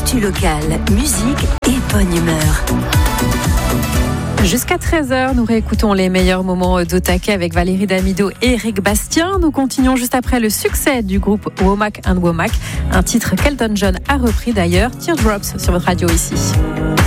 Actu locale, musique et bonne humeur. Jusqu'à 13h, nous réécoutons les meilleurs moments d'Otake avec Valérie Damido et Eric Bastien. Nous continuons juste après le succès du groupe Womack and Womack, un titre qu'Elton John a repris d'ailleurs, Teardrops sur votre radio ici.